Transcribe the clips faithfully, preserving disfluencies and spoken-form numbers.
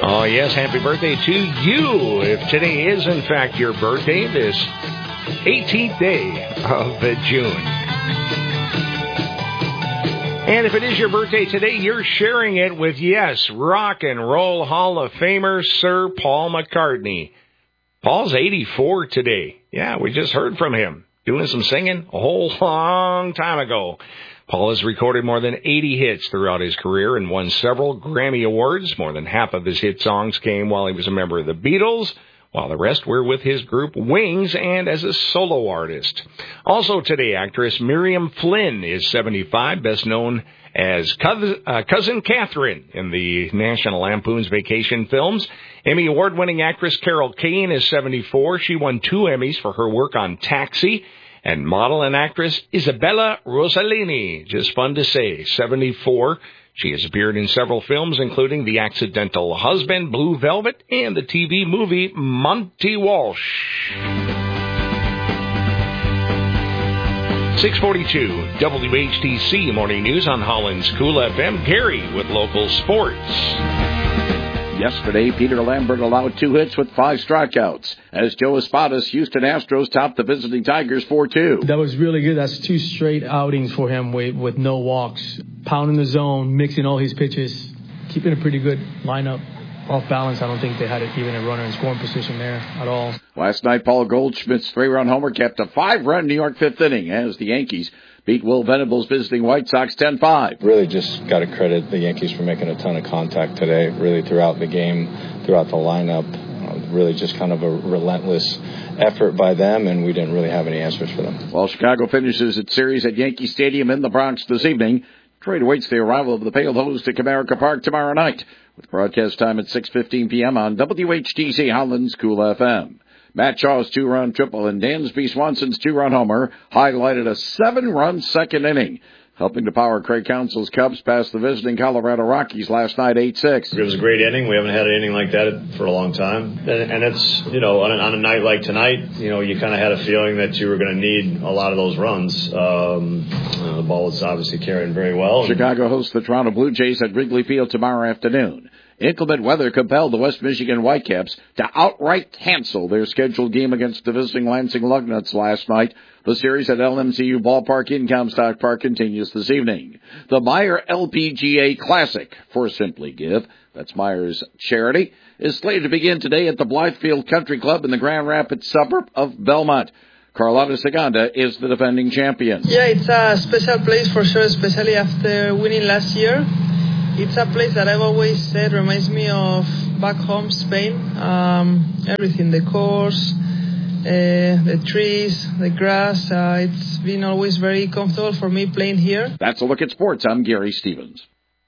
Oh, yes, happy birthday to you. If today is, in fact, your birthday, this eighteenth day of June. And if it is your birthday today, you're sharing it with, yes, Rock and Roll Hall of Famer Sir Paul McCartney. Paul's eighty-four today. Yeah, we just heard from him doing some singing a whole long time ago. Paul has recorded more than eighty hits throughout his career and won several Grammy Awards. More than half of his hit songs came while he was a member of the Beatles, while the rest were with his group Wings and as a solo artist. Also today, actress Miriam Flynn is seventy-five, best known as Cousin, uh, Cousin Catherine in the National Lampoon's Vacation films. Emmy Award-winning actress Carol Kane is seventy-four. She won two Emmys for her work on Taxi. And model and actress Isabella Rossellini, just fun to say, seventy-four. She has appeared in several films, including The Accidental Husband, Blue Velvet, and the T V movie Monty Walsh. six forty-two, W H T C Morning News on Holland's Cool F M. Gary with local sports. Yesterday, Peter Lambert allowed two hits with five strikeouts as Joe Espadas, Houston Astros, topped the visiting Tigers four two. That was really good. That's two straight outings for him with, with no walks. Pounding the zone, mixing all his pitches, keeping a pretty good lineup. Off balance, I don't think they had even a runner in scoring position there at all. Last night, Paul Goldschmidt's three-run homer kept a five-run New York fifth inning as the Yankees beat Will Venables' visiting White Sox ten five. Really just got to credit the Yankees for making a ton of contact today, really throughout the game, throughout the lineup. Uh, really just kind of a relentless effort by them, and we didn't really have any answers for them. While Chicago finishes its series at Yankee Stadium in the Bronx this evening, Detroit awaits the arrival of the Pale Host at Comerica Park tomorrow night, with broadcast time at six fifteen p.m. on W H T C Holland's Cool F M. Matt Shaw's two-run triple and Dansby Swanson's two-run homer highlighted a seven-run second inning, helping to power Craig Counsell's Cubs past the visiting Colorado Rockies last night eight six. It was a great inning. We haven't had an inning like that for a long time. And, and it's, you know, on a, on a night like tonight, you know, you kind of had a feeling that you were going to need a lot of those runs. Um, uh, the ball is obviously carrying very well. Chicago hosts the Toronto Blue Jays at Wrigley Field tomorrow afternoon. Inclement weather compelled the West Michigan Whitecaps to outright cancel their scheduled game against the visiting Lansing Lugnuts last night. The series at L M C U Ballpark in Comstock Park continues this evening. The Meyer L P G A Classic for Simply Give, that's Meyer's charity, is slated to begin today at the Blythefield Country Club in the Grand Rapids suburb of Belmont. Carlotta Segunda is the defending champion. Yeah, it's a special place for sure, especially after winning last year. It's a place that I've always said reminds me of back home, Spain. Um, everything, the course, uh, the trees, the grass. Uh, it's been always very comfortable for me playing here. That's a look at sports. I'm Gary Stevens.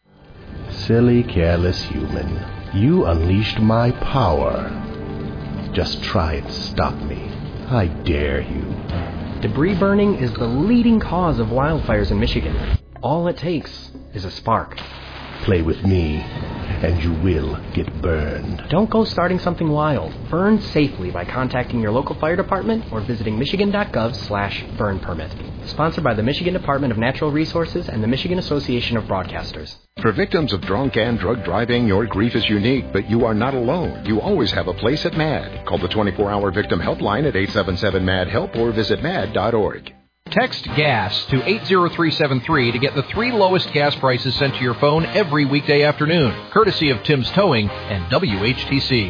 Silly, careless human. You unleashed my power. Just try and stop me. I dare you. Debris burning is the leading cause of wildfires in Michigan. All it takes is a spark. Play with me, and you will get burned. Don't go starting something wild. Burn safely by contacting your local fire department or visiting michigan.gov slash burn permit. Sponsored by the Michigan Department of Natural Resources and the Michigan Association of Broadcasters. For victims of drunk and drug driving, your grief is unique, but you are not alone. You always have a place at MAD. Call the twenty-four hour victim helpline at eight seven seven MAD HELP or visit mad dot org. Text GAS to eight zero three seven three to get the three lowest gas prices sent to your phone every weekday afternoon, courtesy of Tim's Towing and W H T C.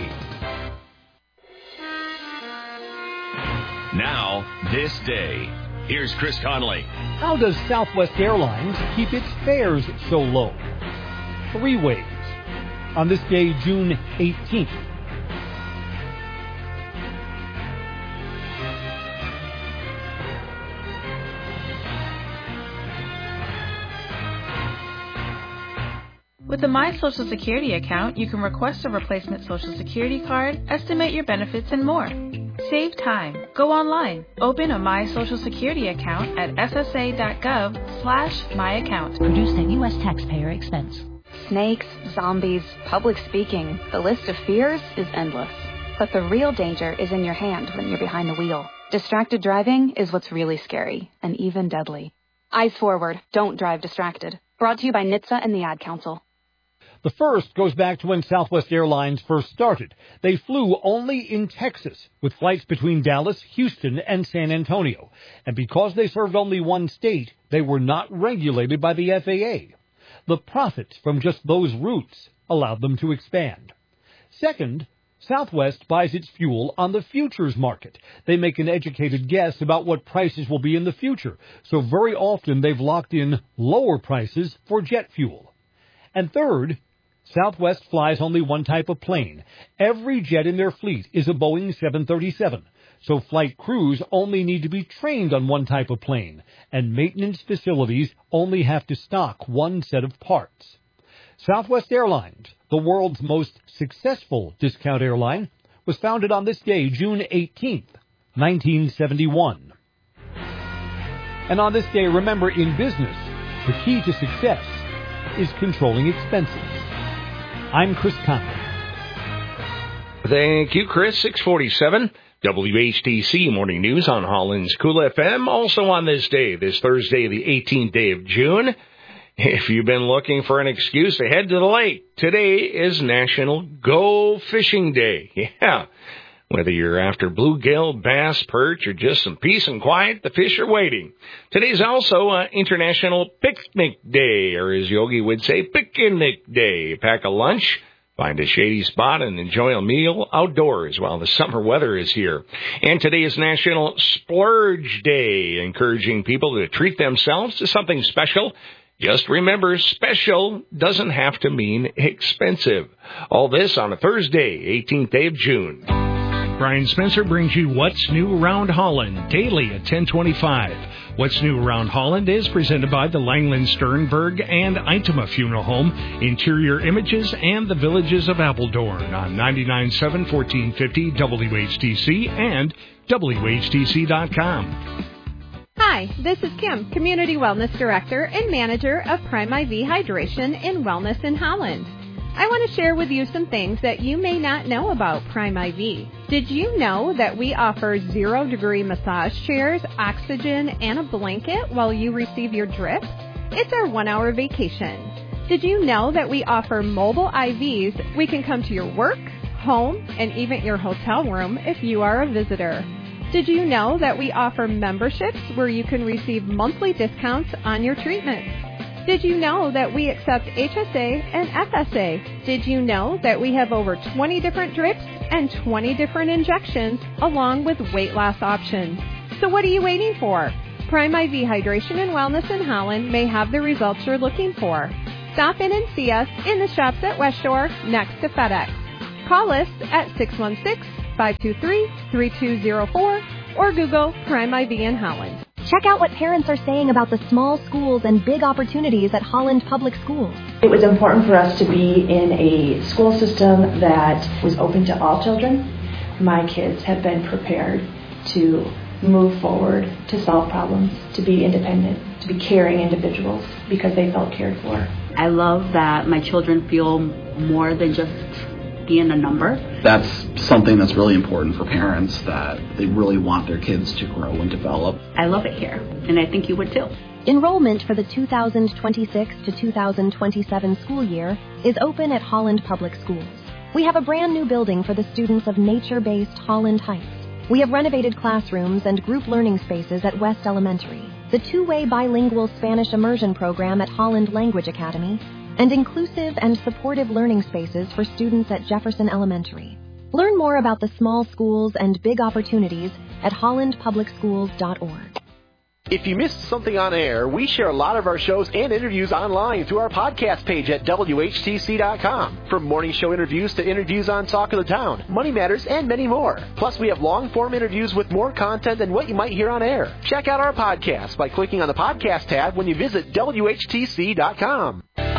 Now, this day. Here's Chris Conley. How does Southwest Airlines keep its fares so low? Three ways. On this day, June eighteenth. With a My Social Security account, you can request a replacement Social Security card, estimate your benefits, and more. Save time. Go online. Open a My Social Security account at ssa.gov slash my account. Produced at U S taxpayer expense. Snakes, zombies, public speaking. The list of fears is endless. But the real danger is in your hand when you're behind the wheel. Distracted driving is what's really scary and even deadly. Eyes forward. Don't drive distracted. Brought to you by N H T S A and the Ad Council. The first goes back to when Southwest Airlines first started. They flew only in Texas, with flights between Dallas, Houston, and San Antonio. And because they served only one state, they were not regulated by the F A A. The profits from just those routes allowed them to expand. Second, Southwest buys its fuel on the futures market. They make an educated guess about what prices will be in the future, so very often they've locked in lower prices for jet fuel. And third, Southwest flies only one type of plane. Every jet in their fleet is a Boeing seven thirty-seven, so flight crews only need to be trained on one type of plane, and maintenance facilities only have to stock one set of parts. Southwest Airlines, the world's most successful discount airline, was founded on this day, June eighteenth, nineteen seventy-one. And on this day, remember, in business, the key to success is controlling expenses. I'm Chris Conley. Thank you, Chris. six forty-seven, W H T C Morning News on Holland's Cool F M. Also on this day, this Thursday, the eighteenth day of June, if you've been looking for an excuse to head to the lake, today is National Go Fishing Day. Yeah. Whether you're after bluegill, bass, perch, or just some peace and quiet, the fish are waiting. Today's also uh, International Picnic Day, or as Yogi would say, Picnic Day. Pack a lunch, find a shady spot, and enjoy a meal outdoors while the summer weather is here. And today is National Splurge Day, encouraging people to treat themselves to something special. Just remember, special doesn't have to mean expensive. All this on a Thursday, eighteenth day of June. Brian Spencer brings you What's New Around Holland, daily at ten twenty-five. What's New Around Holland is presented by the Langland Sternberg and Eintema Funeral Home, Interior Images, and the Villages of Appledorn on ninety-nine point seven, fourteen fifty W H T C and W H T C dot com. Hi, this is Kim, Community Wellness Director and Manager of Prime I V Hydration and Wellness in Holland. I want to share with you some things that you may not know about Prime I V. Did you know that we offer zero-degree massage chairs, oxygen, and a blanket while you receive your drip? It's our one-hour vacation. Did you know that we offer mobile I Vs? We can come to your work, home, and even your hotel room if you are a visitor. Did you know that we offer memberships where you can receive monthly discounts on your treatments? Did you know that we accept H S A and F S A? Did you know that we have over twenty different drips and twenty different injections along with weight loss options? So what are you waiting for? Prime I V Hydration and Wellness in Holland may have the results you're looking for. Stop in and see us in the shops at West Shore next to FedEx. Call us at six one six, five two three, three two zero four or Google Prime I V in Holland. Check out what parents are saying about the small schools and big opportunities at Holland Public Schools. It was important for us to be in a school system that was open to all children. My kids have been prepared to move forward, to solve problems, to be independent, to be caring individuals because they felt cared for. I love that my children feel more than just being a number. That's something that's really important for parents, that they really want their kids to grow and develop. I love it here, and I think you would too. Enrollment for the two thousand twenty-six to two thousand twenty-seven school year is open at Holland Public Schools. We have a brand new building for the students of nature-based Holland Heights. We have renovated classrooms and group learning spaces at West Elementary, the two-way bilingual Spanish immersion program at Holland Language Academy, and inclusive and supportive learning spaces for students at Jefferson Elementary. Learn more about the small schools and big opportunities at holland public schools dot org. If you missed something on air, we share a lot of our shows and interviews online through our podcast page at W H T C dot com. From morning show interviews to interviews on Talk of the Town, Money Matters, and many more. Plus, we have long-form interviews with more content than what you might hear on air. Check out our podcast by clicking on the podcast tab when you visit W H T C dot com.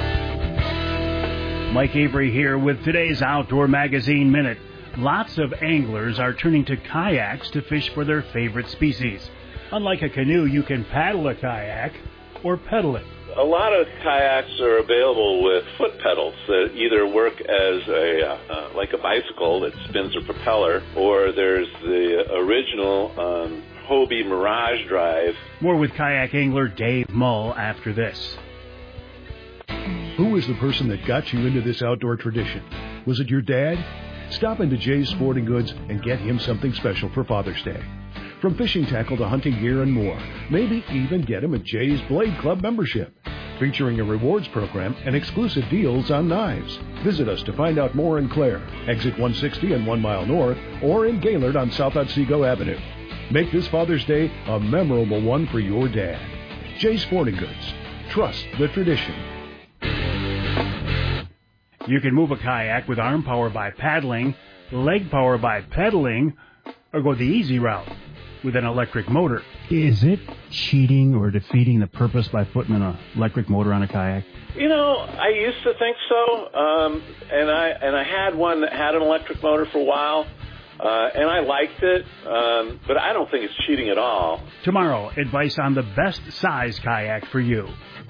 Mike Avery here with today's Outdoor Magazine Minute. Lots of anglers are turning to kayaks to fish for their favorite species. Unlike a canoe, you can paddle a kayak or pedal it. A lot of kayaks are available with foot pedals that either work as a uh, like a bicycle that spins a propeller, or there's the original um, Hobie Mirage Drive. More with kayak angler Dave Mull after this. Who was the person that got you into this outdoor tradition? Was it your dad? Stop into Jay's Sporting Goods and get him something special for Father's Day. From fishing tackle to hunting gear and more. Maybe even get him a Jay's Blade Club membership, featuring a rewards program and exclusive deals on knives. Visit us to find out more in Clare, exit one sixty and one mile north, or in Gaylord on South Otsego Avenue. Make this Father's Day a memorable one for your dad. Jay's Sporting Goods. Trust the tradition. You can move a kayak with arm power by paddling, leg power by pedaling, or go the easy route with an electric motor. Is it cheating or defeating the purpose by putting an electric motor on a kayak? You know, I used to think so, um, and I and I had one that had an electric motor for a while, uh, and I liked it, um, but I don't think it's cheating at all. Tomorrow, advice on the best size kayak for you.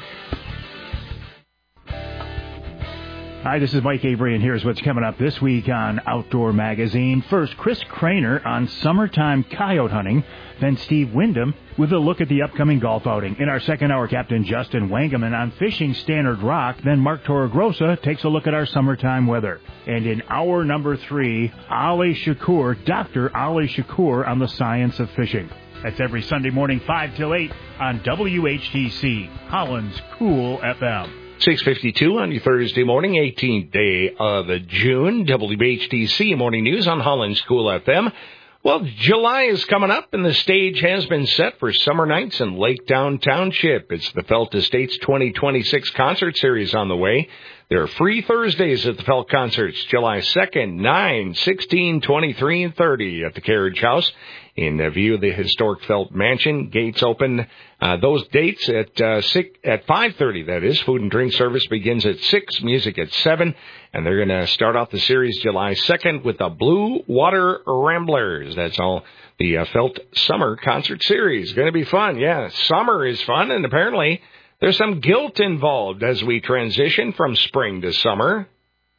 Hi, this is Mike Avery, and here's what's coming up this week on Outdoor Magazine. First, Chris Craner on summertime coyote hunting. Then Steve Wyndham with a look at the upcoming golf outing. In our second hour, Captain Justin Wangeman on fishing Standard Rock. Then Mark Torregrossa takes a look at our summertime weather. And in hour number three, Ali Shakur, Doctor Ali Shakur on the science of fishing. That's every Sunday morning, five till eight on W H T C, Holland's Cool F M. six fifty-two on your Thursday morning, eighteenth day of June. W H T C Morning News on Holland's Cool F M. Well, July is coming up, and the stage has been set for summer nights in Lake Town Township. It's the Felt Estates twenty twenty-six concert series on the way. There are free Thursdays at the Felt Concerts, July second, nine, sixteen, twenty-three, and thirty at the Carriage House in view of the historic Felt Mansion. Gates open uh, those dates at uh, six, at five thirty, that is. Food and drink service begins at six, music at seven, and they're going to start off the series July second with the Blue Water Ramblers. That's all the uh, Felt Summer Concert Series. Going to be fun. Yeah, summer is fun, and apparently there's some guilt involved as we transition from spring to summer.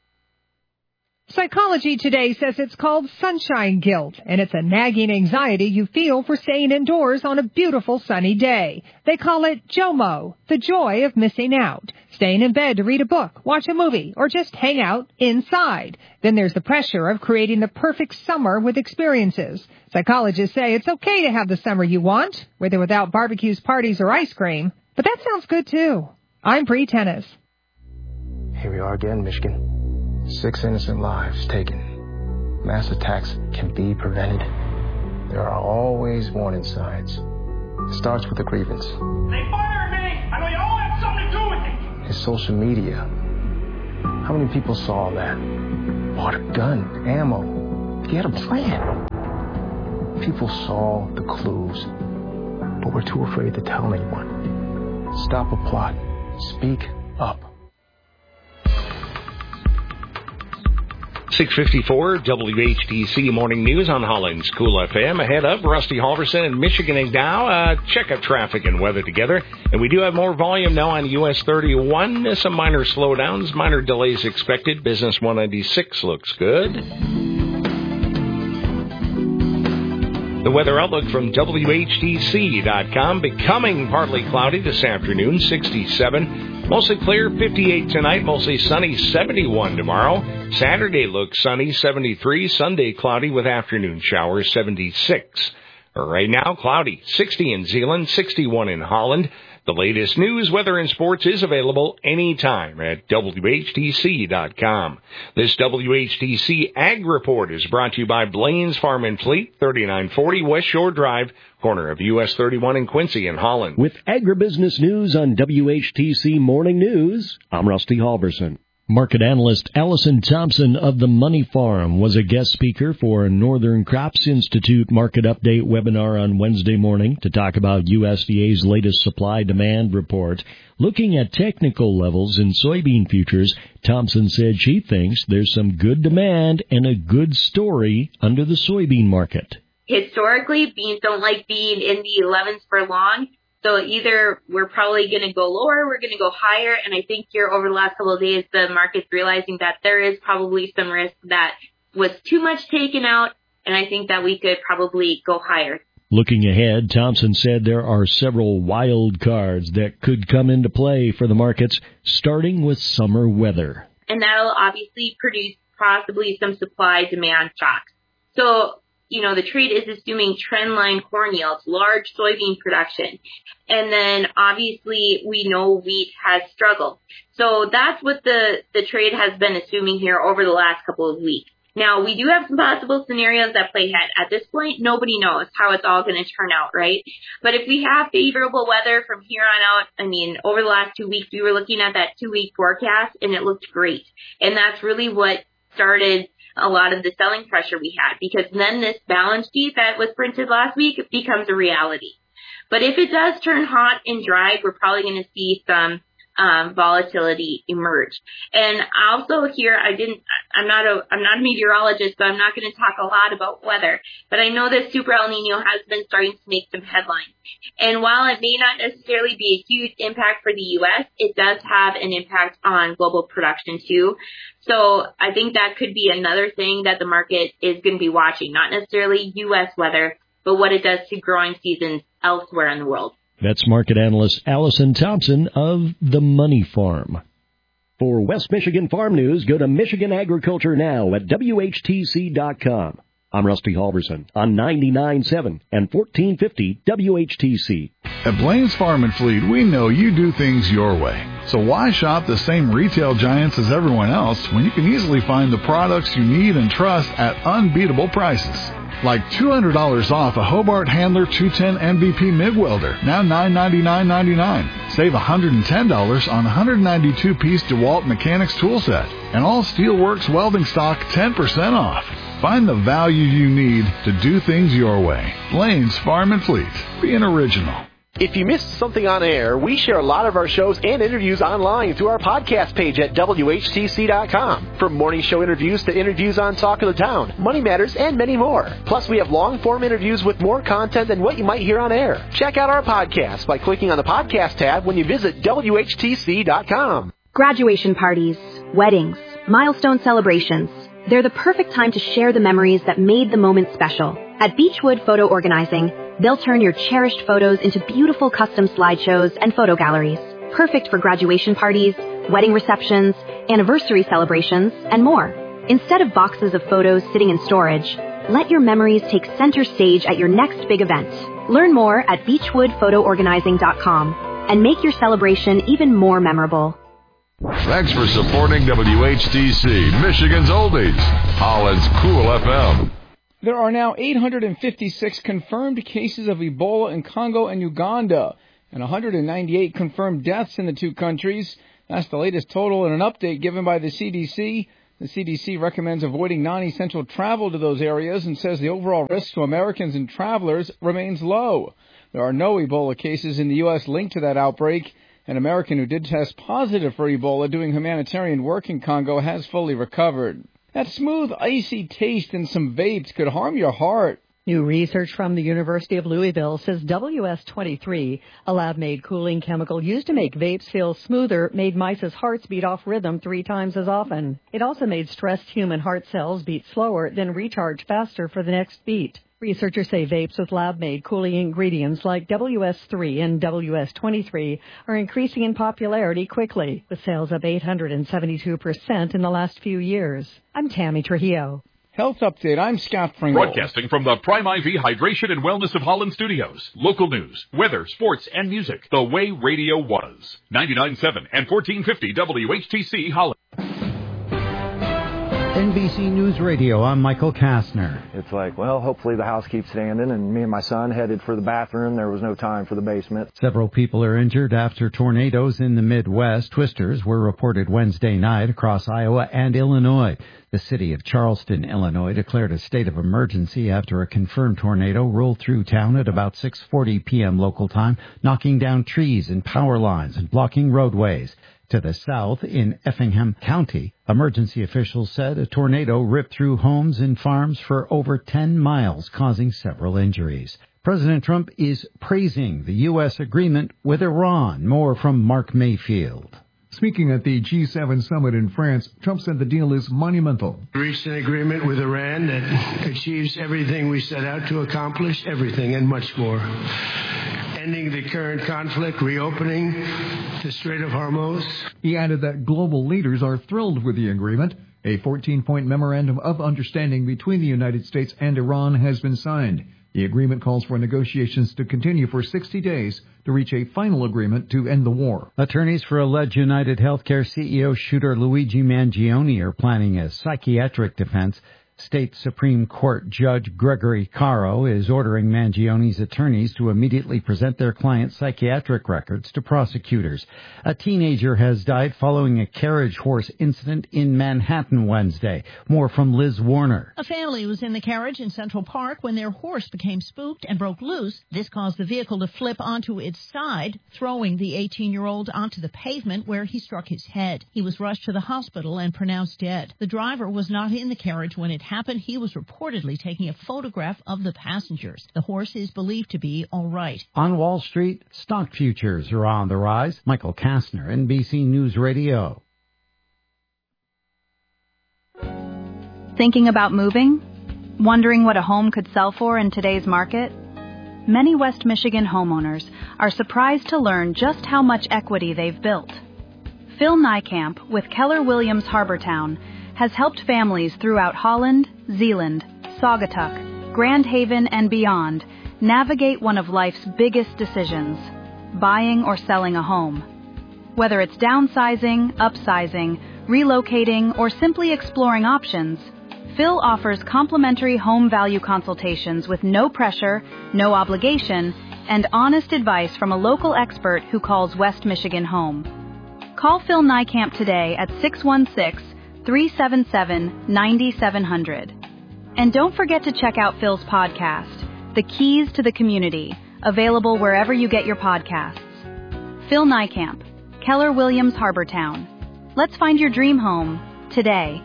Psychology Today says it's called sunshine guilt, and it's a nagging anxiety you feel for staying indoors on a beautiful sunny day. They call it JOMO, the joy of missing out. Staying in bed to read a book, watch a movie, or just hang out inside. Then there's the pressure of creating the perfect summer with experiences. Psychologists say it's okay to have the summer you want, with or without barbecues, parties, or ice cream. But that sounds good, too. I'm Bree Tennis. Here we are again, Michigan. Six innocent lives taken. Mass attacks can be prevented. There are always warning signs. It starts with a grievance. They fired me! I know you all have something to do with it! It's social media. How many people saw that? Bought a gun, ammo. He had a plan. People saw the clues, but were too afraid to tell anyone. Stop a plot. Speak up. six fifty-four W H T C Morning News on Holland's Cool F M. Ahead of Rusty Halverson and Michigan now. Uh, check out traffic and weather together. And we do have more volume now on U S thirty-one. There's some minor slowdowns, minor delays expected. Business one ninety-six looks good. The weather outlook from W H T C dot com. Becoming partly cloudy this afternoon, sixty-seven. Mostly clear, fifty-eight tonight. Mostly sunny, seventy-one tomorrow. Saturday looks sunny, seventy-three. Sunday cloudy with afternoon showers, seventy-six. Right now, cloudy, sixty in Zeeland, sixty-one in Holland. The latest news, weather, and sports is available anytime at W H T C dot com. This W H T C Ag Report is brought to you by Blaine's Farm and Fleet, thirty-nine forty West Shore Drive, corner of U S thirty-one in Quincy in Holland. With agribusiness news on W H T C Morning News, I'm Rusty Halverson. Market analyst Allison Thompson of the Money Farm was a guest speaker for a Northern Crops Institute Market Update webinar on Wednesday morning to talk about U S D A's latest supply-demand report. Looking at technical levels in soybean futures, Thompson said she thinks there's some good demand and a good story under the soybean market. Historically, beans don't like being in the elevens for long. So either we're probably going to go lower, we're going to go higher, and I think here over the last couple of days, the market's realizing that there is probably some risk that was too much taken out, and I think that we could probably go higher. Looking ahead, Thompson said there are several wild cards that could come into play for the markets, starting with summer weather. And that'll obviously produce possibly some supply-demand shocks. So, you know, the trade is assuming trendline corn yields, large soybean production. And then obviously we know wheat has struggled. So that's what the, the trade has been assuming here over the last couple of weeks. Now, we do have some possible scenarios that play ahead. At this point, nobody knows how it's all going to turn out, right? But if we have favorable weather from here on out, I mean, over the last two weeks, we were looking at that two-week forecast, and it looked great. And that's really what started a lot of the selling pressure we had, because then this balance sheet that was printed last week becomes a reality. But if it does turn hot and dry, we're probably going to see some Um, volatility emerge. And also here, I didn't, I'm not a, I'm not a meteorologist, so I'm not going to talk a lot about weather, but I know that Super El Nino has been starting to make some headlines. And while it may not necessarily be a huge impact for the U S, it does have an impact on global production too. So I think that could be another thing that the market is going to be watching, not necessarily U S weather, but what it does to growing seasons elsewhere in the world. That's market analyst Allison Thompson of The Money Farm. For West Michigan Farm News, go to Michigan Agriculture Now at W H T C dot com. I'm Rusty Halverson on ninety-nine point seven and fourteen fifty W H T C. At Blaine's Farm and Fleet, we know you do things your way. So why shop the same retail giants as everyone else when you can easily find the products you need and trust at unbeatable prices? Like two hundred dollars off a Hobart Handler two ten M V P MIG welder, now nine ninety-nine ninety-nine. Save one hundred ten dollars on one hundred ninety-two piece DeWalt Mechanics tool set. And all Steelworks welding stock ten percent off. Find the value you need to do things your way. Blaine's Farm and Fleet. Be an original. If you missed something on air, we share a lot of our shows and interviews online through our podcast page at W H T C dot com. From morning show interviews to interviews on Talk of the Town, Money Matters, and many more. Plus, we have long-form interviews with more content than what you might hear on air. Check out our podcast by clicking on the podcast tab when you visit W H T C dot com. Graduation parties, weddings, milestone celebrations. They're the perfect time to share the memories that made the moment special. At Beechwood Photo Organizing, they'll turn your cherished photos into beautiful custom slideshows and photo galleries. Perfect for graduation parties, wedding receptions, anniversary celebrations, and more. Instead of boxes of photos sitting in storage, let your memories take center stage at your next big event. Learn more at beechwood photo organizing dot com and make your celebration even more memorable. Thanks for supporting W H T C, Michigan's Oldies, Holland's Cool F M. There are now eight hundred fifty-six confirmed cases of Ebola in Congo and Uganda, and one hundred ninety-eight confirmed deaths in the two countries. That's the latest total in an update given by the C D C. The C D C recommends avoiding non-essential travel to those areas and says the overall risk to Americans and travelers remains low. There are no Ebola cases in the U S linked to that outbreak. An American who did test positive for Ebola doing humanitarian work in Congo has fully recovered. That smooth, icy taste in some vapes could harm your heart. New research from the University of Louisville says W S twenty-three, a lab-made cooling chemical used to make vapes feel smoother, made mice's hearts beat off rhythm three times as often. It also made stressed human heart cells beat slower, then recharge faster for the next beat. Researchers say vapes with lab-made cooling ingredients like W S three and W S twenty-three are increasing in popularity quickly, with sales up eight hundred seventy-two percent in the last few years. I'm Tammy Trujillo. Health Update, I'm Scott Pringle. Broadcasting from the Prime I V Hydration and Wellness of Holland studios. Local news, weather, sports, and music. The way radio was. ninety-nine point seven and fourteen fifty W H T C Holland. N B C News Radio, I'm Michael Kastner. It's like, well, hopefully the house keeps standing, and me and my son headed for the bathroom. There was no time for the basement. Several people are injured after tornadoes in the Midwest. Twisters were reported Wednesday night across Iowa and Illinois. The city of Charleston, Illinois, declared a state of emergency after a confirmed tornado rolled through town at about six forty p.m. local time, knocking down trees and power lines and blocking roadways. To the south, in Effingham County, emergency officials said a tornado ripped through homes and farms for over ten miles, causing several injuries. President Trump is praising the U S agreement with Iran. More from Mark Mayfield. Speaking at the G seven summit in France, Trump said the deal is monumental. We reached an agreement with Iran that achieves everything we set out to accomplish, everything and much more. Ending the current conflict, reopening the Strait of Hormuz. He added that global leaders are thrilled with the agreement. A fourteen-point memorandum of understanding between the United States and Iran has been signed. The agreement calls for negotiations to continue for sixty days to reach a final agreement to end the war. Attorneys for alleged United Healthcare C E O shooter Luigi Mangione are planning a psychiatric defense. State Supreme Court Judge Gregory Caro is ordering Mangione's attorneys to immediately present their client's psychiatric records to prosecutors. A teenager has died following a carriage horse incident in Manhattan Wednesday. More from Liz Warner. A family was in the carriage in Central Park when their horse became spooked and broke loose. This caused the vehicle to flip onto its side, throwing the eighteen-year-old onto the pavement where he struck his head. He was rushed to the hospital and pronounced dead. The driver was not in the carriage when it happened. He was reportedly taking a photograph of the passengers. The horse is believed to be all right. On Wall Street, stock futures are on the rise. Michael Kastner, N B C News Radio. Thinking about moving? Wondering what a home could sell for in today's market? Many West Michigan homeowners are surprised to learn just how much equity they've built. Phil Niekamp with Keller Williams Harbortown has helped families throughout Holland, Zeeland, Saugatuck, Grand Haven, and beyond navigate one of life's biggest decisions, buying or selling a home. Whether it's downsizing, upsizing, relocating, or simply exploring options, Phil offers complimentary home value consultations with no pressure, no obligation, and honest advice from a local expert who calls West Michigan home. Call Phil Niekamp today at six one six, three seven seven, nine seven zero zero. And don't forget to check out Phil's podcast, The Keys to the Community, available wherever you get your podcasts. Phil Niekamp, Keller Williams Harbortown. Let's find your dream home today.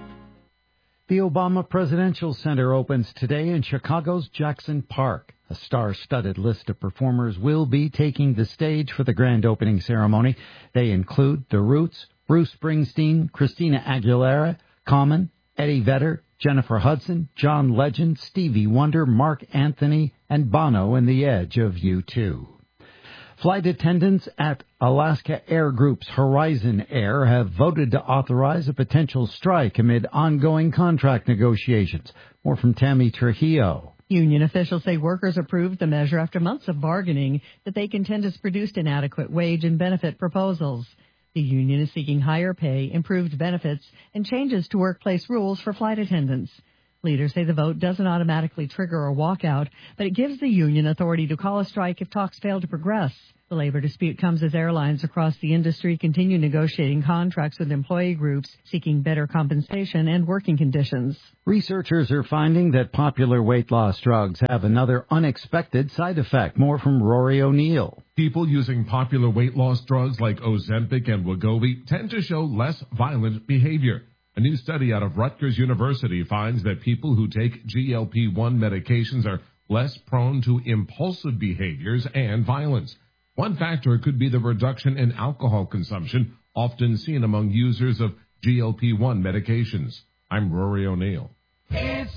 The Obama Presidential Center opens today in Chicago's Jackson Park. A star-studded list of performers will be taking the stage for the grand opening ceremony. They include The Roots, Bruce Springsteen, Christina Aguilera, Common, Eddie Vedder, Jennifer Hudson, John Legend, Stevie Wonder, Mark Anthony, and Bono and The Edge of U two. Flight attendants at Alaska Air Group's Horizon Air have voted to authorize a potential strike amid ongoing contract negotiations. More from Tammy Trujillo. Union officials say workers approved the measure after months of bargaining that they contend has produced inadequate wage and benefit proposals. The union is seeking higher pay, improved benefits, and changes to workplace rules for flight attendants. Leaders say the vote doesn't automatically trigger a walkout, but it gives the union authority to call a strike if talks fail to progress. The labor dispute comes as airlines across the industry continue negotiating contracts with employee groups seeking better compensation and working conditions. Researchers are finding that popular weight loss drugs have another unexpected side effect. More from Rory O'Neill. People using popular weight loss drugs like Ozempic and Wegovy tend to show less violent behavior. A new study out of Rutgers University finds that people who take G L P one medications are less prone to impulsive behaviors and violence. One factor could be the reduction in alcohol consumption, often seen among users of G L P one medications. I'm Rory O'Neill. It's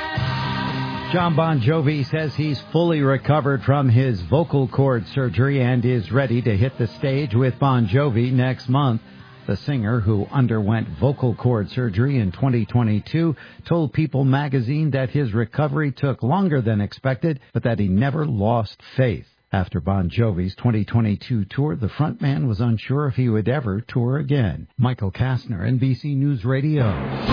my John Bon Jovi says he's fully recovered from his vocal cord surgery and is ready to hit the stage with Bon Jovi next month. The singer, who underwent vocal cord surgery in twenty twenty-two, told People magazine that his recovery took longer than expected, but that he never lost faith. After Bon Jovi's twenty twenty-two tour, the frontman was unsure if he would ever tour again. Michael Kastner, N B C News Radio.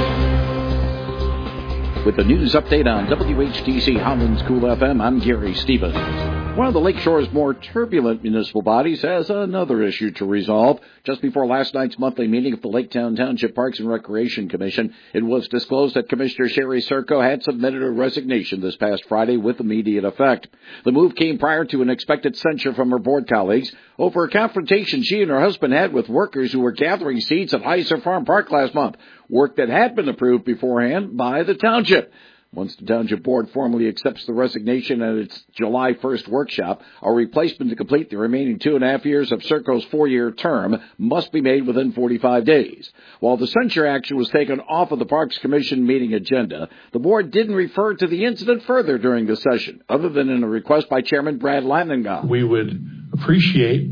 With the news update on W H T C Holland's Cool F M, I'm Gary Stevens. One of the Lakeshore's more turbulent municipal bodies has another issue to resolve. Just before last night's monthly meeting of the Laketown Township Parks and Recreation Commission, it was disclosed that Commissioner Sherry Serco had submitted a resignation this past Friday with immediate effect. The move came prior to an expected censure from her board colleagues over a confrontation she and her husband had with workers who were gathering seeds at Heiser Farm Park last month, work that had been approved beforehand by the township. Once the Township Board formally accepts the resignation at its July first workshop, a replacement to complete the remaining two and a half years of Serco's four-year term must be made within forty-five days. While the censure action was taken off of the Parks Commission meeting agenda, the board didn't refer to the incident further during the session, other than in a request by Chairman Brad Lanningham. We would appreciate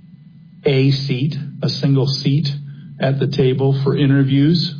a seat, a single seat at the table for interviews.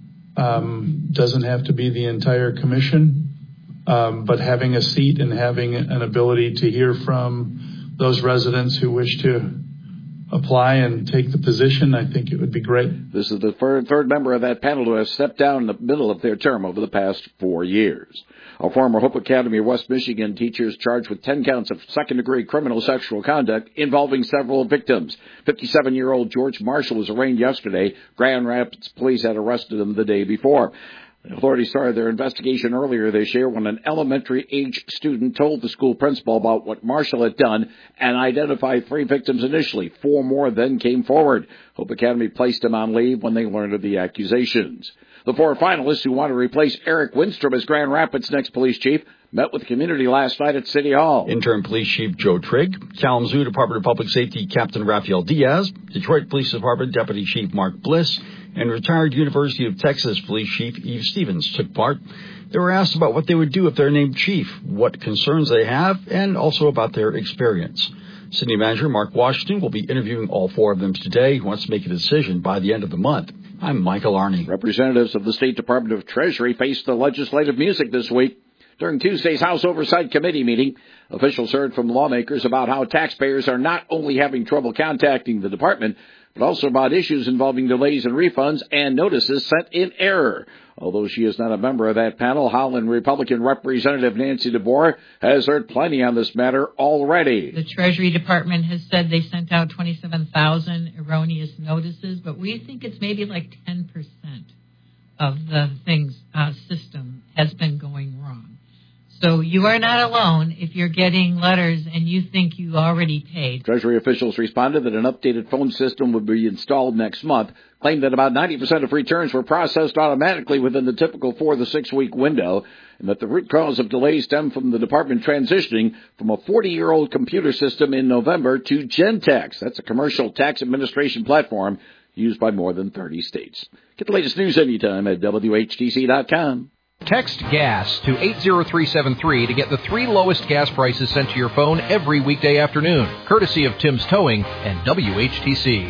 Um, doesn't have to be the entire commission, um, but having a seat and having an ability to hear from those residents who wish to apply and take the position, I think it would be great. This is the third, third member of that panel who has stepped down in the middle of their term over the past four years. A former Hope Academy of West Michigan teacher is charged with ten counts of second-degree criminal sexual conduct involving several victims. fifty-seven-year-old George Marshall was arraigned yesterday. Grand Rapids police had arrested him the day before. Authorities started their investigation earlier this year when an elementary-age student told the school principal about what Marshall had done and identified three victims initially. Four more then came forward. Hope Academy placed him on leave when they learned of the accusations. The four finalists who want to replace Eric Winstrom as Grand Rapids' next police chief met with the community last night at City Hall. Interim Police Chief Joe Trigg, Kalamazoo Department of Public Safety Captain Rafael Diaz, Detroit Police Department Deputy Chief Mark Bliss, and retired University of Texas Police Chief Eve Stevens took part. They were asked about what they would do if they're named chief, what concerns they have, and also about their experience. City Manager Mark Washington will be interviewing all four of them today. He wants to make a decision by the end of the month. I'm Michael Arney. Representatives of the State Department of Treasury faced the legislative music this week. During Tuesday's House Oversight Committee meeting, officials heard from lawmakers about how taxpayers are not only having trouble contacting the department, but also about issues involving delays in refunds and notices sent in error. Although she is not a member of that panel, Holland Republican Representative Nancy DeBoer has heard plenty on this matter already. The Treasury Department has said they sent out twenty-seven thousand erroneous notices, but we think it's maybe like ten percent of the things uh, system has been going wrong. So you are not alone if you're getting letters and you think you already paid. Treasury officials responded that an updated phone system would be installed next month, claimed that about ninety percent of returns were processed automatically within the typical four to six week window, and that the root cause of delays stemmed from the department transitioning from a forty-year-old computer system in November to Gentex. That's a commercial tax administration platform used by more than thirty states. Get the latest news anytime at W H T C dot com. Text GAS to eight zero three seven three to get the three lowest gas prices sent to your phone every weekday afternoon, courtesy of Tim's Towing and W H T C.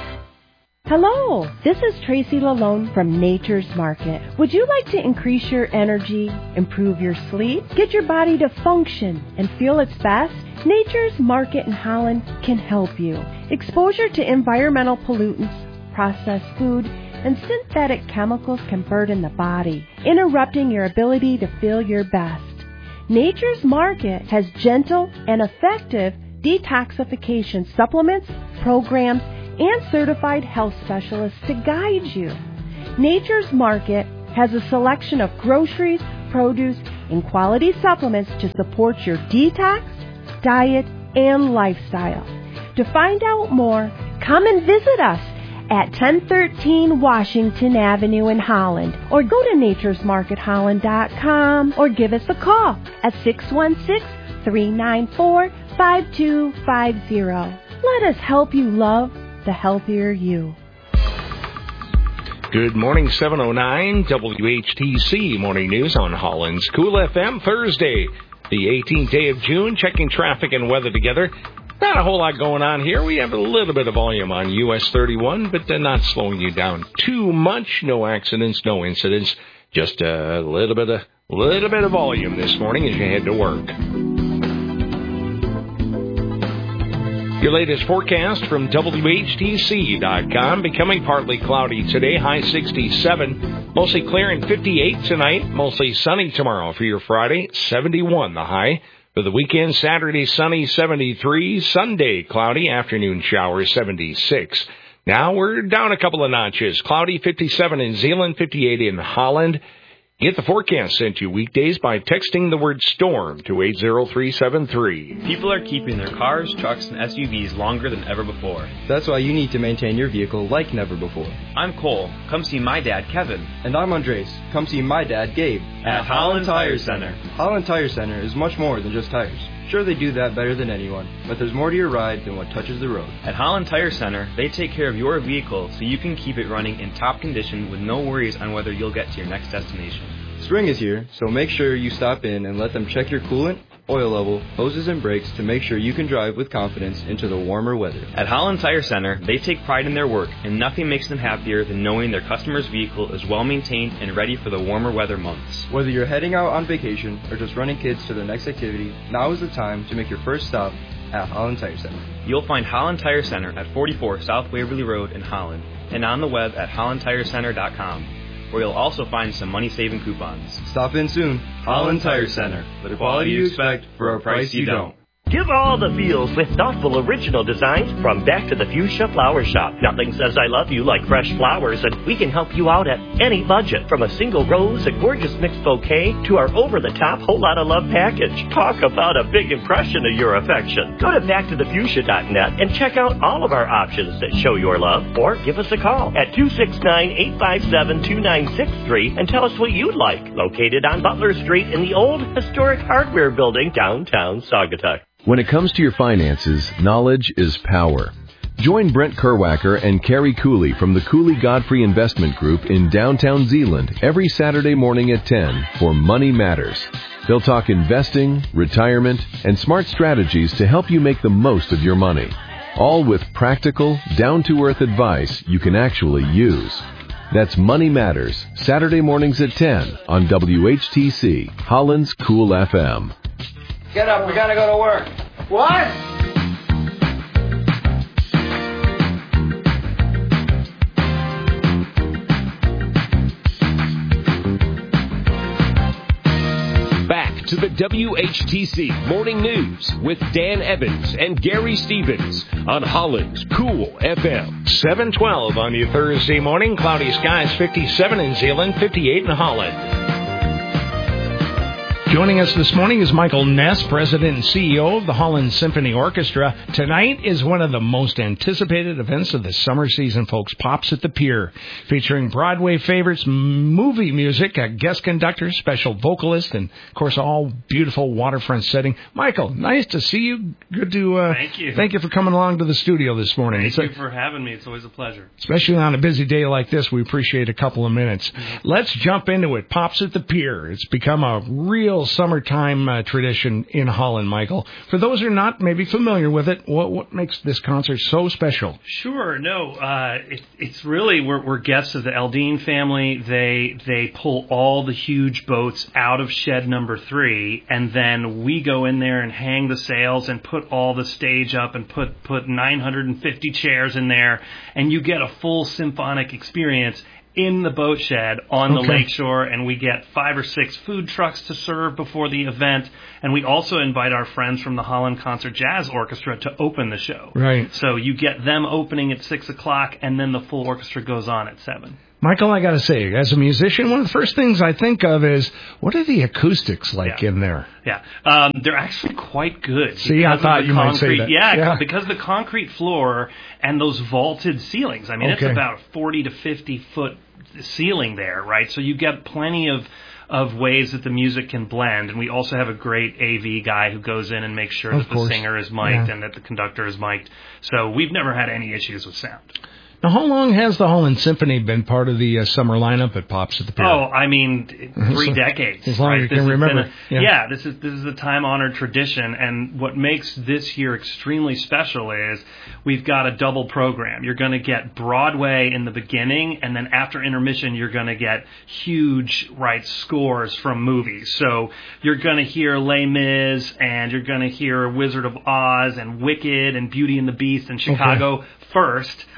Hello, this is Tracy Lalone from Nature's Market. Would you like to increase your energy, improve your sleep, get your body to function and feel its best? Nature's Market in Holland can help you. Exposure to environmental pollutants, processed food, and synthetic chemicals can burden the body, interrupting your ability to feel your best. Nature's Market has gentle and effective detoxification supplements, programs, and certified health specialists to guide you. Nature's Market has a selection of groceries, produce, and quality supplements to support your detox, diet, and lifestyle. To find out more, come and visit us at ten thirteen Washington Avenue in Holland, or go to natures market holland dot com, or give us a call at six one six, three nine four, five two five zero. Let us help you love the healthier you. Good morning, seven oh nine W H T C Morning News on Holland's Cool F M, Thursday, the eighteenth day of June. Checking traffic and weather together. Not a whole lot going on here. We have a little bit of volume on U S thirty-one, but they're not slowing you down too much. No accidents, no incidents. Just a little bit of little bit of volume this morning as you head to work. Your latest forecast from W H T C dot com. Becoming partly cloudy today, high sixty-seven. Mostly clear and fifty-eight tonight. Mostly sunny tomorrow for your Friday, seventy-one the high. For the weekend, Saturday, sunny, seventy-three. Sunday, cloudy, afternoon showers, seventy-six. Now we're down a couple of notches. Cloudy, fifty-seven in Zeeland, fifty-eight in Holland. Get the forecast sent to you weekdays by texting the word STORM to eight zero three seven three. People are keeping their cars, trucks, and S U Vs longer than ever before. That's why you need to maintain your vehicle like never before. I'm Cole. Come see my dad, Kevin. And I'm Andres. Come see my dad, Gabe. At Holland Tire Center. Holland Tire Center is much more than just tires. Sure, they do that better than anyone, but there's more to your ride than what touches the road. At Holland Tire Center, they take care of your vehicle so you can keep it running in top condition with no worries on whether you'll get to your next destination. Spring is here, so make sure you stop in and let them check your coolant, oil level, hoses, and brakes to make sure you can drive with confidence into the warmer weather. At Holland Tire Center, they take pride in their work, and nothing makes them happier than knowing their customer's vehicle is well maintained and ready for the warmer weather months. Whether you're heading out on vacation or just running kids to their next activity, now is the time to make your first stop at Holland Tire Center. You'll find Holland Tire Center at forty-four South Waverly Road in Holland, and on the web at holland tire center dot com. Where you'll also find some money-saving coupons. Stop in soon. Holland Tire Center. The quality you expect for a price you don't. Give all the feels with thoughtful original designs from Back to the Fuchsia Flower Shop. Nothing says I love you like fresh flowers, and we can help you out at any budget. From a single rose, a gorgeous mixed bouquet, to our over-the-top whole lot of love package. Talk about a big impression of your affection. Go to back to the fuchsia dot net and check out all of our options that show your love, or give us a call at two six nine, eight five seven, two nine six three and tell us what you'd like. Located on Butler Street in the old historic hardware building downtown Saugatuck. When it comes to your finances, knowledge is power. Join Brent Kerwacker and Carrie Cooley from the Cooley Godfrey Investment Group in downtown Zeeland every Saturday morning at ten for Money Matters. They'll talk investing, retirement, and smart strategies to help you make the most of your money. All with practical, down-to-earth advice you can actually use. That's Money Matters, Saturday mornings at ten on W H T C, Holland's Cool F M. Get up, we gotta go to work. What? Back to the W H T C Morning News with Dan Evans and Gary Stevens on Holland's Cool F M. seven twelve on your Thursday morning. Cloudy skies, fifty-seven in Zeeland, fifty-eight in Holland. Joining us this morning is Michael Ness, President and C E O of the Holland Symphony Orchestra. Tonight is one of the most anticipated events of the summer season, folks. Pops at the Pier, featuring Broadway favorites, movie music, a guest conductor, special vocalist, and, of course, all beautiful waterfront setting. Michael, nice to see you. Good to uh, thank you. Thank you for coming along to the studio this morning. Thank it's you a, for having me. It's always a pleasure. Especially on a busy day like this, we appreciate a couple of minutes. Mm-hmm. Let's jump into it. Pops at the Pier. It's become a real summertime uh, tradition in Holland, Michael. For those who are not maybe familiar with it, what what makes this concert so special? Sure, no, uh, it, it's really we're, we're guests of the Eldine family. They they pull all the huge boats out of shed number three, and then we go in there and hang the sails and put all the stage up and put put nine hundred fifty chairs in there, and you get a full symphonic experience in the boat shed on the okay. lakeshore, and we get five or six food trucks to serve before the event, and we also invite our friends from the Holland Concert Jazz Orchestra to open the show. Right. So you get them opening at six o'clock, and then the full orchestra goes on at seven. Michael, I got to say, as a musician, one of the first things I think of is, what are the acoustics like yeah. in there? Yeah, um, they're actually quite good. See, I thought you concrete, might say that. Yeah, yeah, because the concrete floor and those vaulted ceilings. I mean, okay. it's about forty to fifty foot ceiling there, right? So you get plenty of of ways that the music can blend, and we also have a great A V guy who goes in and makes sure of that course. the singer is mic'd yeah. and that the conductor is mic'd. So we've never had any issues with sound. Now, how long has the Holland Symphony been part of the uh, summer lineup at Pops at the Pier? Oh, I mean, three so, decades. As long right? as you can remember. A, yeah. yeah, this is this is a time-honored tradition, and what makes this year extremely special is we've got a double program. You're going to get Broadway in the beginning, and then after intermission, you're going to get huge, right, scores from movies. So you're going to hear Les Mis, and you're going to hear Wizard of Oz, and Wicked, and Beauty and the Beast, and Chicago. Okay. First, I with see. the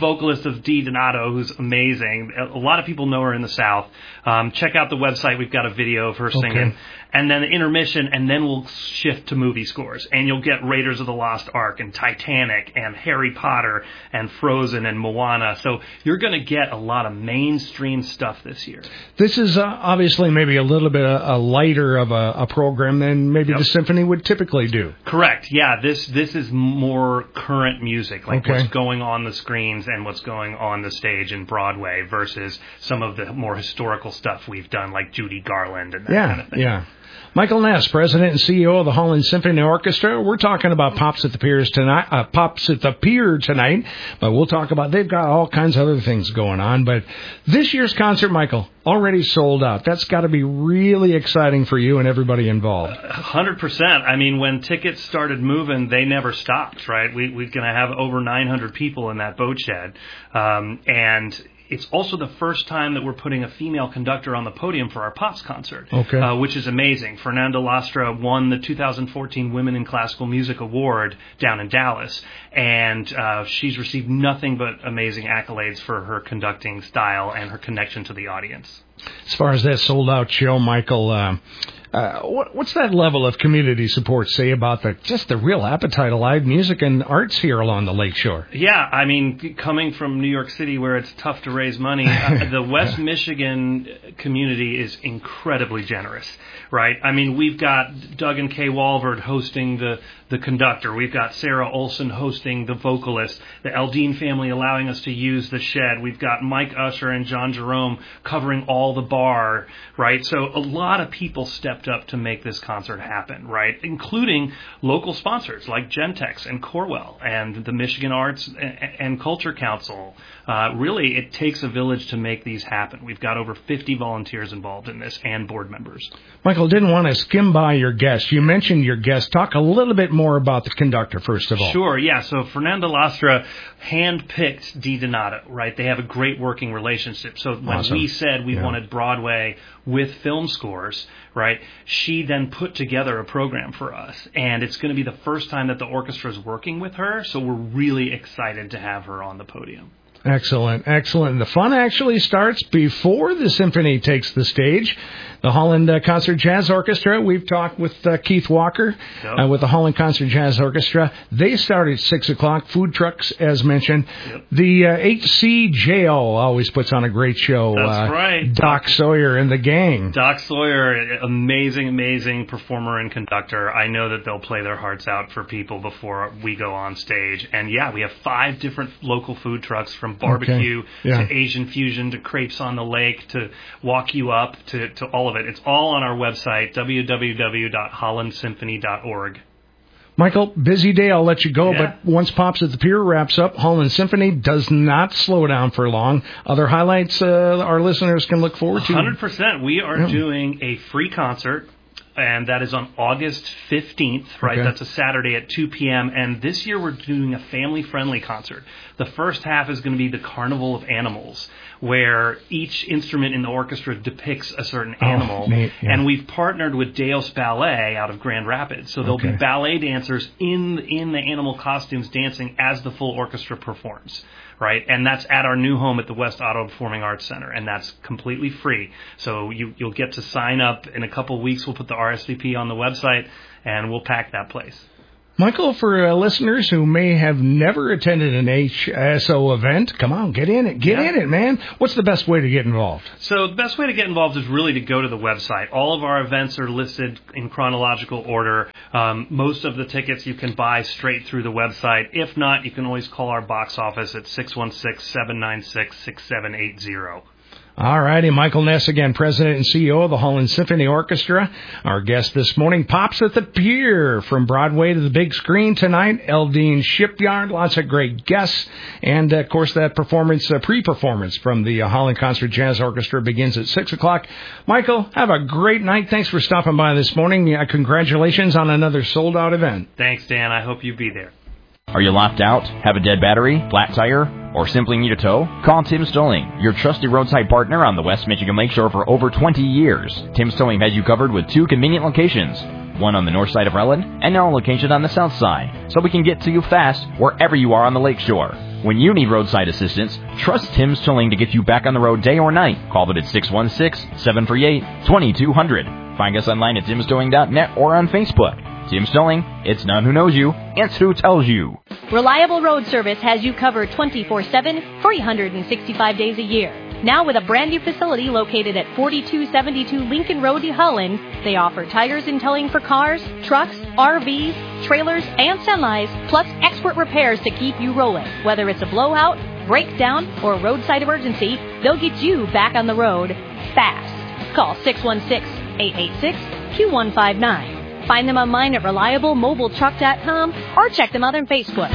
vocalist of Dee Donato, who's amazing. A lot of people know her in the South. Um, check out the website. We've got a video of her singing. Okay. And then the intermission, and then we'll shift to movie scores. And you'll get Raiders of the Lost Ark and Titanic and Harry Potter and Frozen and Moana. So you're going to get a lot of mainstream stuff this year. This is uh, obviously maybe a little bit a, a lighter of a, a program than maybe Yep. the symphony would typically do. Correct. Yeah, this this is more current music, like Okay. what's going on the screens and what's going on the stage in Broadway versus some of the more historical stuff we've done, like Judy Garland and that Yeah, kind of thing. yeah. Michael Ness, President and C E O of the Holland Symphony Orchestra. We're talking about Pops at the Piers tonight, uh, Pops at the Pier tonight, but we'll talk about, they've got all kinds of other things going on. But this year's concert, Michael, already sold out. That's got to be really exciting for you and everybody involved. one hundred percent. I mean, when tickets started moving, they never stopped, right? We, we're going to have over nine hundred people in that boat shed. Um, and it's also the first time that we're putting a female conductor on the podium for our Pops concert, Okay. uh, which is amazing. Fernanda Lastra won the two thousand fourteen Women in Classical Music Award down in Dallas, and uh, she's received nothing but amazing accolades for her conducting style and her connection to the audience. As far as that sold-out show, Michael, uh, uh, what, what's that level of community support say about the just the real appetite of live music and arts here along the Lakeshore? Yeah, I mean, coming from New York City where it's tough to raise money, uh, the West Michigan community is incredibly generous, right? I mean, we've got Doug and Kay Walvard hosting the, the conductor. We've got Sarah Olson hosting the vocalist. The Eldine family allowing us to use the shed. We've got Mike Usher and John Jerome covering all the bar, right? So a lot of people stepped up to make this concert happen, right? Including local sponsors like Gentex and Corwell and the Michigan Arts and Culture Council. Uh, really, it takes a village to make these happen. We've got over fifty volunteers involved in this and board members. Michael, didn't want to skim by your guest. You mentioned your guest. Talk a little bit more about the conductor, first of all. Sure, yeah. So Fernanda Lastra handpicked Dee Donato, right? They have a great working relationship. So when Awesome. we said we Yeah. wanted Broadway with film scores, right, she then put together a program for us. And it's going to be the first time that the orchestra is working with her, so we're really excited to have her on the podium. Excellent, excellent. The fun actually starts before the symphony takes the stage. The Holland uh, Concert Jazz Orchestra, we've talked with uh, Keith Walker Yep. uh, with the Holland Concert Jazz Orchestra. They start at six o'clock, food trucks, as mentioned. Yep. The uh, H C J O always puts on a great show. That's uh, right. Doc Sawyer and the gang. Doc Sawyer, amazing, amazing performer and conductor. I know that they'll play their hearts out for people before we go on stage. And yeah, we have five different local food trucks from barbecue Okay. Yeah. to Asian fusion to crepes on the lake to walk you up to, to all of it. It's all on our website, w w w dot holland symphony dot org. Michael, busy day. I'll let you go. Yeah. But once Pops at the Pier wraps up, Holland Symphony does not slow down for long. Other highlights uh, our listeners can look forward to? one hundred percent. We are Yeah. doing a free concert, and that is on August fifteenth, right? Okay. That's a Saturday at two p.m., and this year we're doing a family-friendly concert. The first half is going to be the Carnival of Animals, where each instrument in the orchestra depicts a certain Oh, animal. neat, yeah. And we've partnered with Deos Ballet out of Grand Rapids, so there'll Okay. be ballet dancers in in the animal costumes dancing as the full orchestra performs. Right, and that's at our new home at the West Ottawa Performing Arts Center, and that's completely free. So you, you'll get to sign up in a couple of weeks. We'll put the R S V P on the website, and we'll pack that place. Michael, for uh, listeners who may have never attended an H S O event, come on, get in it. Get Yeah. in it, man. What's the best way to get involved? So the best way to get involved is really to go to the website. All of our events are listed in chronological order. Um, most of the tickets you can buy straight through the website. If not, you can always call our box office at six one six, seven nine six, six seven eight zero. All righty, Michael Ness again, President and C E O of the Holland Symphony Orchestra. Our guest this morning, Pops at the Pier, from Broadway to the big screen tonight. Eldine Shipyard, lots of great guests. And, uh, of course, that performance, uh, pre-performance from the uh, Holland Concert Jazz Orchestra begins at six o'clock. Michael, have a great night. Thanks for stopping by this morning. Uh, congratulations on another sold-out event. Thanks, Dan. I hope you be there. Are you locked out, have a dead battery, flat tire, or simply need a tow? Call Tim's Towing, your trusted roadside partner on the West Michigan Lakeshore for over twenty years. Tim's Towing has you covered with two convenient locations, one on the north side of Relland and now a location on the south side, so we can get to you fast wherever you are on the lakeshore. When you need roadside assistance, trust Tim's Towing to get you back on the road day or night. Call them at six one six, seven three eight, two two zero zero. Find us online at tims towing dot net or on Facebook. Tim's Towing, it's not who knows you, it's who tells you. Reliable Road Service has you covered twenty-four seven, three hundred sixty-five days a year. Now with a brand new facility located at forty-two seventy-two Lincoln Road, Holland, they offer tires and towing for cars, trucks, R Vs, trailers, and semis, plus expert repairs to keep you rolling. Whether it's a blowout, breakdown, or roadside emergency, they'll get you back on the road fast. Call six one six, eight eight six, two one five nine. Find them online at reliable mobile truck dot com or check them out on Facebook.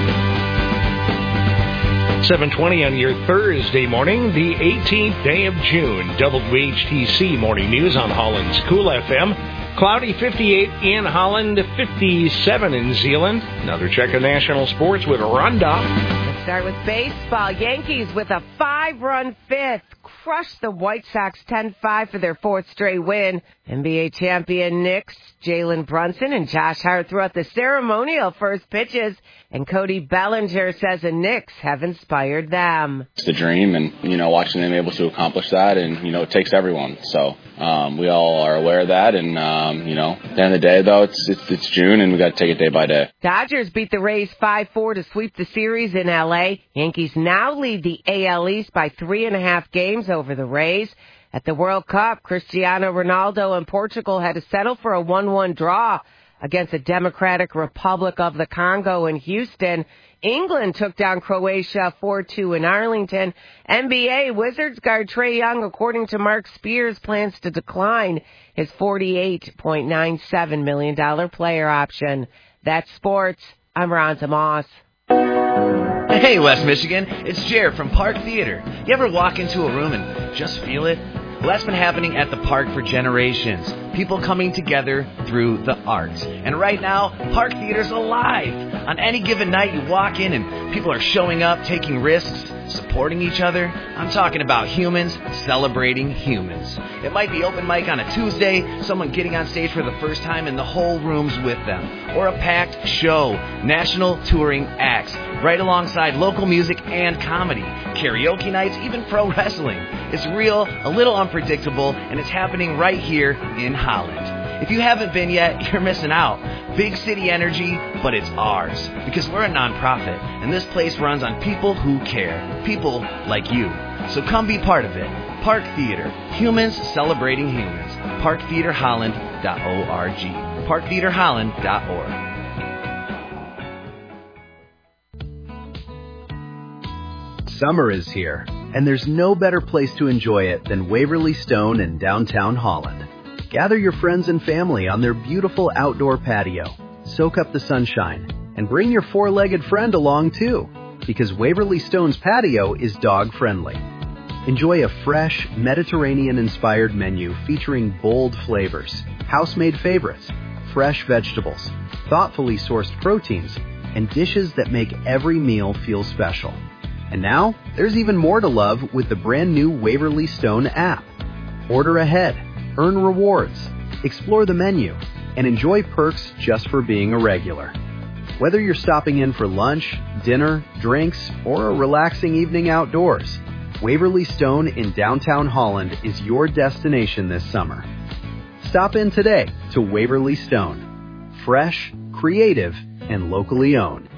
seven twenty on your Thursday morning, the eighteenth day of June. W H T C Morning News on Holland's Cool F M. Cloudy fifty-eight in Holland, fifty-seven in Zeeland. Another check of national sports with Rhonda. Let's start with baseball. Yankees with a five-run fifth crushed the White Sox ten five for their fourth straight win. N B A champion Knicks, Jalen Brunson and Josh Hart threw out the ceremonial first pitches, and Cody Bellinger says the Knicks have inspired them. It's the dream, and, you know, watching them able to accomplish that, and, you know, it takes everyone. So um, we all are aware of that, and, um, you know, at the end of the day, though, it's it's, it's June, and we got to take it day by day. Dodgers beat the Rays five four to sweep the series in L A. Yankees now lead the A L East by three and a half games over the Rays. At the World Cup, Cristiano Ronaldo and Portugal had to settle for a one one draw against the Democratic Republic of the Congo in Houston. England took down Croatia four two in Arlington. N B A Wizards guard Trae Young, according to Mark Spears, plans to decline his forty-eight point nine seven million dollars player option. That's sports. I'm Rhonda Moss. Hey, West Michigan, it's Jared from Park Theater. You ever walk into a room and just feel it? Well, that's been happening at the park for generations. People coming together through the arts. And right now, Park Theater's alive. On any given night, you walk in and people are showing up, taking risks, supporting each other. I'm talking about humans celebrating humans. It might be open mic on a Tuesday, someone getting on stage for the first time and the whole room's with them. Or a packed show, national touring acts, right alongside local music and comedy, karaoke nights, even pro wrestling. It's real, a little unpredictable, and it's happening right here in Holland. If you haven't been yet, you're missing out. Big city energy, but it's ours. Because we're a nonprofit, and this place runs on people who care. People like you. So come be part of it. Park Theater. Humans celebrating humans. park theater holland dot org. park theater holland dot org. Summer is here, and there's no better place to enjoy it than Waverly Stone in downtown Holland. Gather your friends and family on their beautiful outdoor patio. Soak up the sunshine, and bring your four-legged friend along too, because Waverly Stone's patio is dog-friendly. Enjoy a fresh, Mediterranean-inspired menu featuring bold flavors, house-made favorites, fresh vegetables, thoughtfully sourced proteins, and dishes that make every meal feel special. And now, there's even more to love with the brand new Waverly Stone app. Order ahead, earn rewards, explore the menu, and enjoy perks just for being a regular. Whether you're stopping in for lunch, dinner, drinks, or a relaxing evening outdoors, Waverly Stone in downtown Holland is your destination this summer. Stop in today to Waverly Stone. Fresh, creative, and locally owned.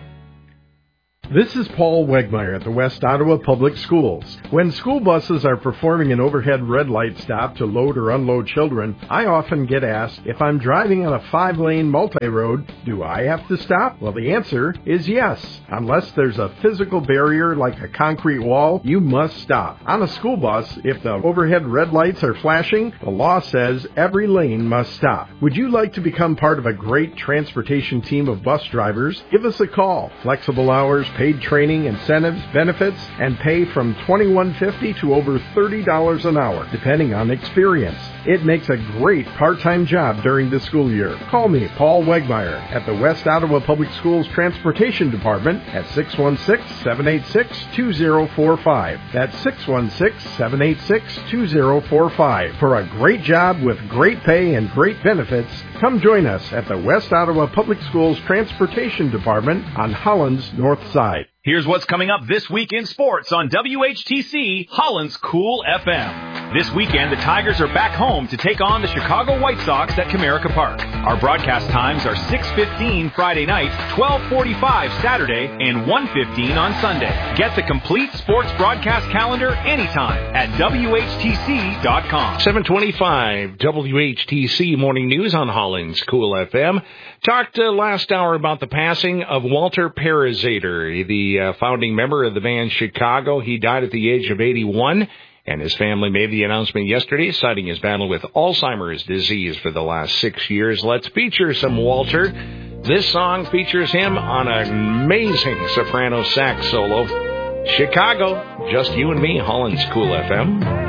This is Paul Wegmeyer at the West Ottawa Public Schools. When school buses are performing an overhead red light stop to load or unload children, I often get asked, if I'm driving on a five-lane multi-road, do I have to stop? Well, the answer is yes. Unless there's a physical barrier like a concrete wall, you must stop. On a school bus, if the overhead red lights are flashing, the law says every lane must stop. Would you like to become part of a great transportation team of bus drivers? Give us a call. Flexible hours, paid training, incentives, benefits, and pay from twenty-one fifty to over thirty dollars an hour, depending on experience. It makes a great part-time job during the school year. Call me, Paul Wegmeyer, at the West Ottawa Public Schools Transportation Department at six one six, seven eight six, two zero four five. That's six one six, seven eight six, two zero four five. For a great job with great pay and great benefits, come join us at the West Ottawa Public Schools Transportation Department on Holland's North Side. Here's what's coming up this week in sports on W H T C, Holland's Cool F M. This weekend, the Tigers are back home to take on the Chicago White Sox at Comerica Park. Our broadcast times are six fifteen Friday night, twelve forty-five Saturday, and one fifteen on Sunday. Get the complete sports broadcast calendar anytime at W H T C dot com. seven twenty-five W H T C Morning News on Holland's Cool F M. Talked uh, last hour about the passing of Walter Parazater, the uh, founding member of the band Chicago. He died at the age of eighty-one, and his family made the announcement yesterday, citing his battle with Alzheimer's disease for the last six years. Let's feature some Walter. This song features him on an amazing soprano sax solo. Chicago, just you and me, Holland's Cool F M.